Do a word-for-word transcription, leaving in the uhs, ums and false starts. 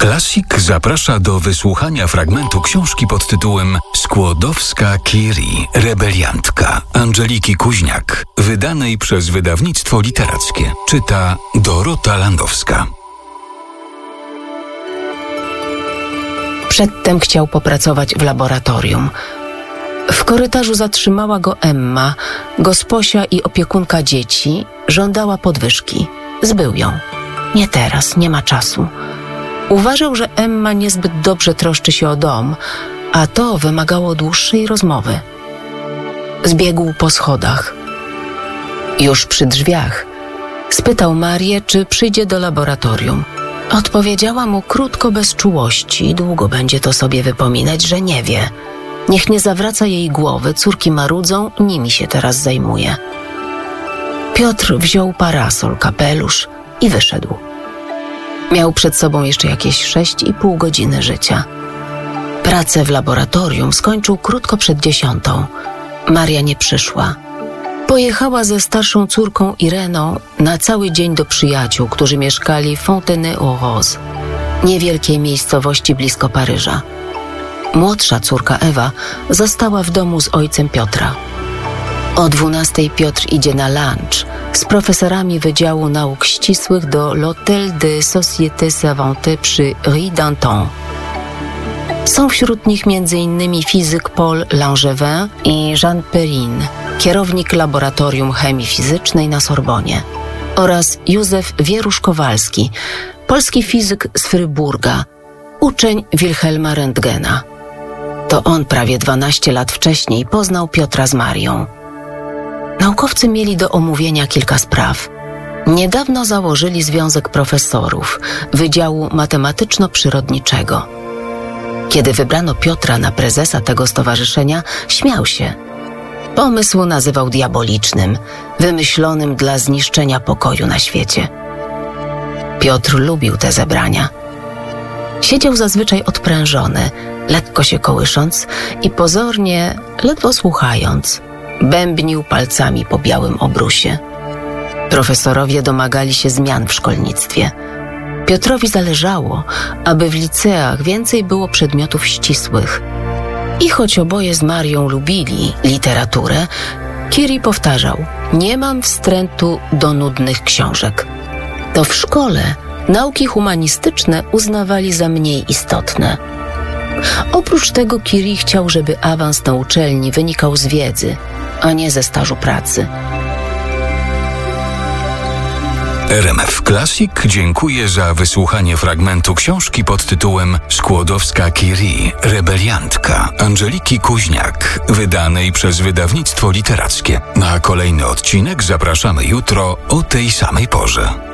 Classic zaprasza do wysłuchania fragmentu książki pod tytułem Skłodowska-Curie, rebeliantka Angeliki Kuźniak, wydanej przez wydawnictwo literackie. Czyta Dorota Landowska. Przedtem chciał popracować w laboratorium. W korytarzu zatrzymała go Emma, gosposia i opiekunka dzieci. Żądała podwyżki. Zbył ją. Nie teraz, nie ma czasu. Uważał, że Emma niezbyt dobrze troszczy się o dom, a to wymagało dłuższej rozmowy. Zbiegł po schodach. Już przy drzwiach spytał Marię, czy przyjdzie do laboratorium. Odpowiedziała mu krótko, bez czułości. Długo będzie to sobie wypominać, że nie wie. Niech nie zawraca jej głowy, córki marudzą, nimi się teraz zajmuje. Piotr wziął parasol, kapelusz i wyszedł. Miał przed sobą jeszcze jakieś sześć i pół godziny życia. Pracę w laboratorium skończył krótko przed dziesiątą. Maria nie przyszła. Pojechała ze starszą córką Ireną na cały dzień do przyjaciół, którzy mieszkali w Fontenay-aux-Roses, niewielkiej miejscowości blisko Paryża. Młodsza córka Ewa została w domu z ojcem Piotra. O dwunastej Piotr idzie na lunch z profesorami Wydziału Nauk Ścisłych do l'Hôtel des Sociétés Savantes przy Rue d'Anton. Są wśród nich między innymi fizyk Paul Langevin i Jean Perrin, kierownik Laboratorium Chemii Fizycznej na Sorbonie, oraz Józef Wierusz-Kowalski, polski fizyk z Fryburga, uczeń Wilhelma Röntgena. To on prawie dwanaście lat wcześniej poznał Piotra z Marią. Naukowcy mieli do omówienia kilka spraw. Niedawno założyli Związek Profesorów Wydziału Matematyczno-Przyrodniczego. Kiedy wybrano Piotra na prezesa tego stowarzyszenia, śmiał się. Pomysł nazywał diabolicznym, wymyślonym dla zniszczenia pokoju na świecie. Piotr lubił te zebrania. Siedział zazwyczaj odprężony, lekko się kołysząc i pozornie, ledwo słuchając, bębnił palcami po białym obrusie. Profesorowie domagali się zmian w szkolnictwie. Piotrowi zależało, aby w liceach więcej było przedmiotów ścisłych. I choć oboje z Marią lubili literaturę, Curie powtarzał: nie mam wstrętu do nudnych książek. To w szkole nauki humanistyczne uznawali za mniej istotne. Oprócz tego Curie chciał, żeby awans na uczelni wynikał z wiedzy, a nie ze stażu pracy. R M F Classic dziękuję za wysłuchanie fragmentu książki pod tytułem Skłodowska-Curie, rebeliantka Angeliki Kuźniak, wydanej przez wydawnictwo literackie. Na kolejny odcinek zapraszamy jutro o tej samej porze.